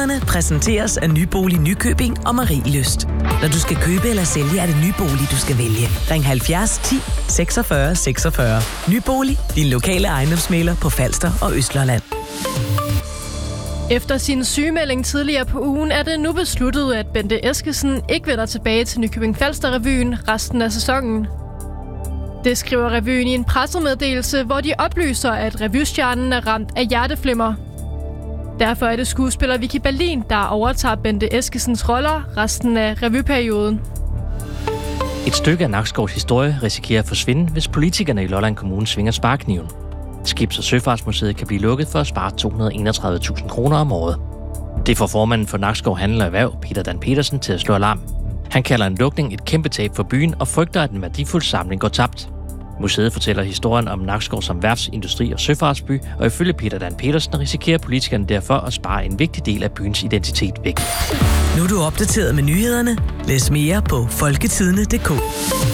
Nyhederne præsenteres af Nybolig Nykøbing og Marie Lyst. Når du skal købe eller sælge, er det Nybolig, du skal vælge. Ring 70 10 46 46. Nybolig, din lokale ejendomsmægler på Falster og Østlolland. Efter sin sygemelding tidligere på ugen er det nu besluttet, at Bente Eskesen ikke vender tilbage til Nykøbing Falster-revyen resten af sæsonen. Det skriver revyen i en pressemeddelelse, hvor de oplyser, at revystjernen er ramt af hjerteflimmer. Derfor er det skuespiller Vicky Berlin, der overtager Bente Eskesens roller resten af revyperioden. Et stykke af Nakskovs historie risikerer at forsvinde, hvis politikerne i Lolland Kommune svinger sparkniven. Skibs- og Søfartsmuseet kan blive lukket for at spare 231.000 kroner om året. Det får formanden for Nakskov Handel og Erhverv, Peter Dan Petersen, til at slå alarm. Han kalder en lukning et kæmpe tab for byen og frygter, at en værdifuld samling går tabt. Museet fortæller historien om Nakskov som værfts-, industri- og søfartsby, og ifølge Peter Dan Petersen risikerer politikerne derfor at spare en vigtig del af byens identitet væk. Nu er du opdateret med nyhederne. Læs mere på folketidene.dk.